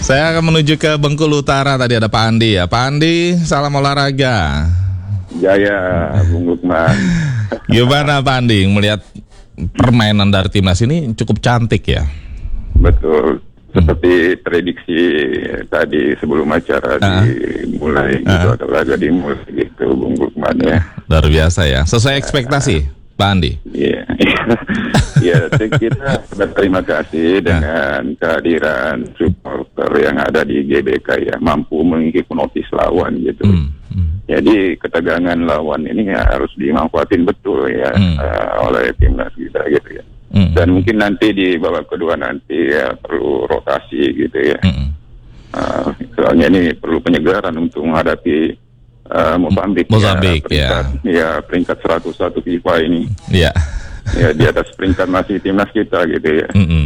Saya akan menuju ke Bengkulu Utara. Tadi ada Pak Andi ya. Pak Andi, salam olahraga. Jaya, Bung Lukman. Gimana Pak Andi melihat permainan dari timnas ini cukup cantik ya? Betul. Seperti prediksi tadi sebelum acara dimulai gitu, atau laga dimulai gitu, Bung Lukman ya. Luar biasa ya. Sesuai ekspektasi, Pak Andi. Iya. Ya, kita berterima kasih dengan kehadiran supporter yang ada di GBK ya, mampu menghipnotis lawan gitu. Jadi ketegangan lawan ini ya harus dimanfaatin betul ya oleh timnas kita gitu ya. Dan mungkin nanti di babak kedua nanti ya perlu rotasi gitu ya. Soalnya ini perlu penyegaran untuk menghadapi Mozambik ya, peringkat 101 FIFA ini. Iya. Ya, di atas peringkat masih timnas kita gitu ya.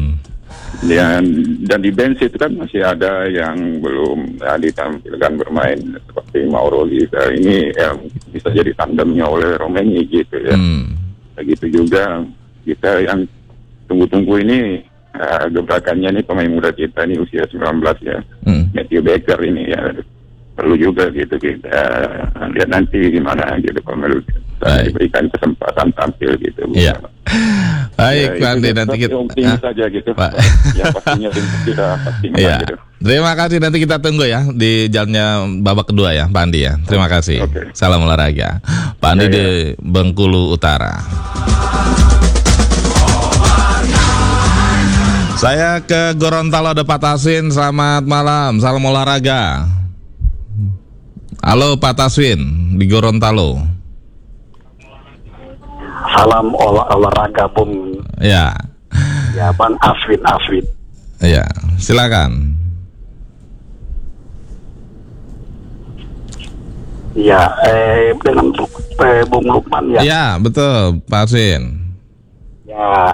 Dan di bench itu kan masih ada yang belum ditampilkan bermain seperti Mauro Liza ini ya, bisa jadi tandemnya oleh Romeni gitu ya. Begitu juga kita yang tunggu-tunggu ini gebrakannya nih pemain muda kita ini usia 19 ya. Matthew Baker ini ya perlu juga gitu kita lihat nanti gimana gitu kalau diberikan kesempatan tampil gitu. Iya. Baik, Pak Andi, nanti kita saja gitu. Pak. Ya pastinya kita pasti gitu. Terima kasih, nanti kita tunggu ya di jalannya babak kedua ya, Pak Andi ya. Terima kasih. Salam olahraga. Pak Andi di Bengkulu Utara. Saya ke Gorontalo, ada Pak Taswin. Selamat malam, salam olahraga. Halo Pak Taswin di Gorontalo. Salam olahraga Bung. Ya. Ya Bang Aswin. Ya, silakan. Ya, dengan Bung Lukman ya. Ya, betul Pak Aswin. Ya,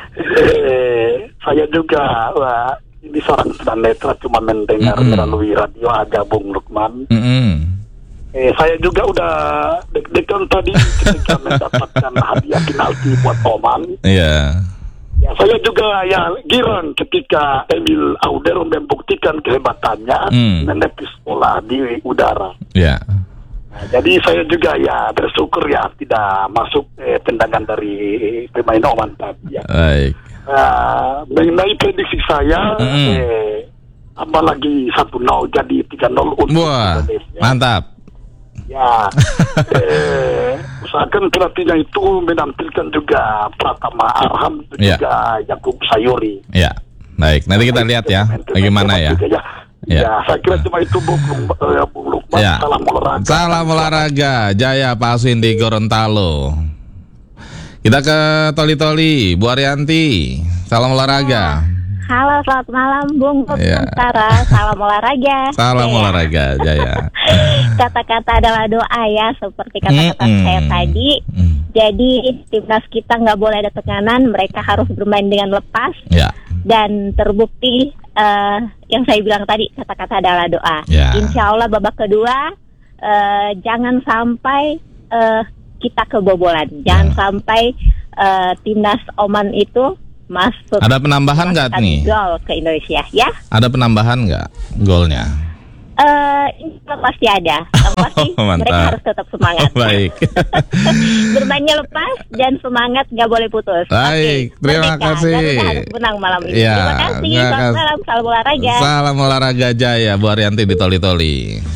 saya juga ini seorang tunanetra cuma mendengar melalui radio aja Bung Lukman. Saya juga udah deg-degan tadi ketika mendapatkan hadiah penalti buat Oman. Iya. Ya, saya juga ya girang ketika Emil Audero membuktikan kehebatannya menepis bola di udara. Iya. Nah, jadi saya juga ya bersyukur ya tidak masuk tendangan dari pemain Oman tadi ya. Baik. Mengenai prediksi saya, tambah lagi 1-0 jadi 3-0 untuk Indonesia. Mantap. Ya, usahakan pelatihnya itu menampilkan juga Pratama Arham juga Yakub Sayuri. Ya, baik. Nanti kita lihat ya, bagaimana ya. Ya, saya kira cuma itu Bung Lukman. Ya. Salam olahraga. Salam olahraga, Jaya Pak Aswin di Gorontalo. Kita ke Toli-Toli, Bu Arianti. Salam olahraga. Halo, selamat malam Bung Nusantara. Salam olahraga. Salam olahraga, Jaya. Kata-kata adalah doa ya, seperti kata-kata saya tadi. Jadi timnas kita nggak boleh ada tekanan, mereka harus bermain dengan lepas. Ya. Dan terbukti yang saya bilang tadi, kata-kata adalah doa. Ya. Insya Allah babak kedua jangan sampai kita kebobolan, jangan sampai timnas Oman itu masuk. Ada penambahan nggak nih? Gol ke Indonesia, ya? Ada penambahan nggak golnya? Ini pasti ada. Pasti mereka harus tetap semangat. Baik. Bermainnya lepas dan semangat, nggak boleh putus. Baik, terima kasih. Garuda harus menang malam ini. Ya, terima kasih. Selamat malam, salam olahraga. Salam olahraga, Jaya. Bu Arianti di Toli-Toli.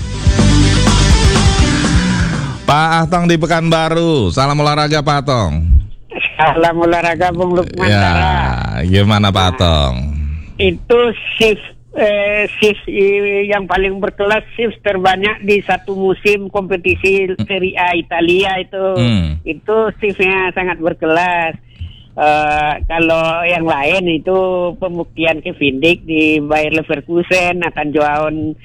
Pak Atong di Pekanbaru. Salam olahraga Pak Atong. Salam olahraga Bung Lukman. Ya, gimana Pak Atong? Itu shift yang paling berkelas, shift terbanyak di satu musim kompetisi Serie A Italia itu shiftnya sangat berkelas. Kalau yang lain itu pembuktian Kevin Dijk di Bayer Leverkusen, Nathan Joaon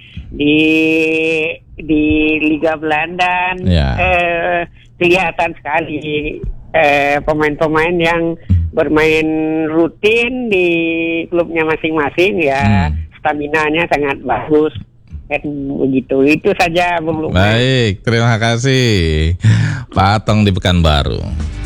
di Liga Belanda. Kelihatan sekali pemain-pemain yang bermain rutin di klubnya masing-masing ya, staminanya sangat bagus. Begitu, itu saja Bung Lukman. Baik, terima kasih Pak Atong di Pekanbaru.